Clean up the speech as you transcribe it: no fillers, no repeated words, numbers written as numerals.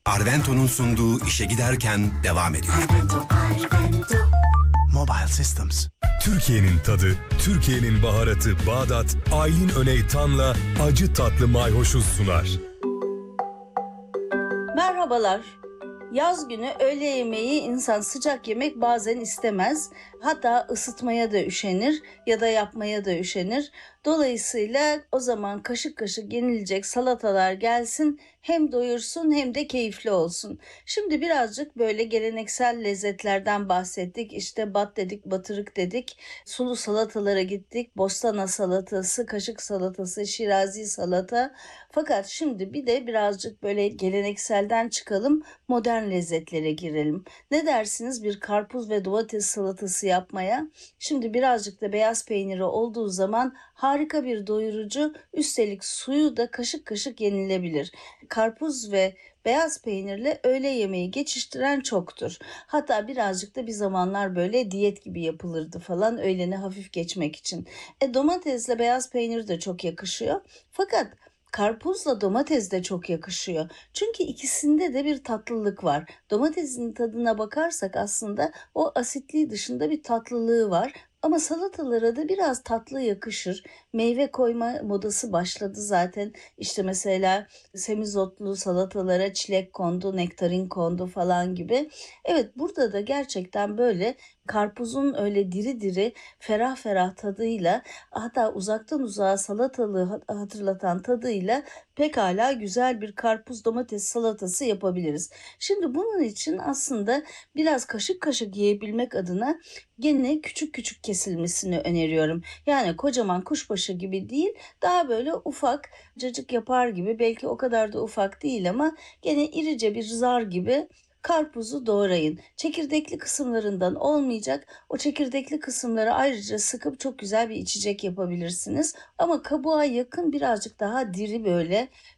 Arvento'nun sunduğu İşe Giderken devam ediyor. Mobile Systems. Türkiye'nin tadı, Türkiye'nin baharatı Bağdat, Aylin Öneytan'la acı tatlı mayhoşu sunar. Merhabalar. Yaz günü öğle yemeği insan sıcak yemek bazen istemez. Hatta ısıtmaya da üşenir ya da yapmaya da üşenir. Dolayısıyla o zaman kaşık kaşık yenilecek salatalar gelsin, hem doyursun hem de keyifli olsun. Şimdi birazcık böyle geleneksel lezzetlerden bahsettik. İşte bat dedik, batırık dedik. Sulu salatalara gittik. Bostana salatası, kaşık salatası, şirazi salata. Fakat şimdi bir de birazcık böyle gelenekselden çıkalım, modern lezzetlere girelim. Ne dersiniz bir karpuz ve domates salatası yapmaya? Şimdi birazcık da beyaz peyniri olduğu zaman harika bir doyurucu, üstelik suyu da kaşık kaşık yenilebilir. Karpuz ve beyaz peynirle öğle yemeği geçiştiren çoktur. Hatta birazcık da bir zamanlar böyle diyet gibi yapılırdı falan, öğleni hafif geçmek için. Domatesle beyaz peynir de çok yakışıyor. Fakat karpuzla domates de çok yakışıyor. Çünkü ikisinde de bir tatlılık var. Domatesin tadına bakarsak aslında o asitliği dışında bir tatlılığı var. Ama salatalara da biraz tatlı yakışır. Meyve koyma modası başladı zaten. İşte mesela semizotlu salatalara çilek kondu, nektarin kondu falan gibi. Evet, burada da gerçekten böyle karpuzun öyle diri diri, ferah ferah tadıyla, hatta uzaktan uzağa salatalığı hatırlatan tadıyla pekala güzel bir karpuz domates salatası yapabiliriz. Şimdi bunun için aslında biraz kaşık kaşık yiyebilmek adına gene küçük küçük kesilmesini öneriyorum. Yani kocaman kuşbaşı gibi değil, daha böyle ufak cacık yapar gibi, belki o kadar da ufak değil ama gene irice bir zar gibi karpuzu doğrayın. Çekirdekli kısımlarından olmayacak. O çekirdekli kısımları ayrıca sıkıp çok güzel bir içecek yapabilirsiniz. Ama kabuğa yakın birazcık daha diri böyle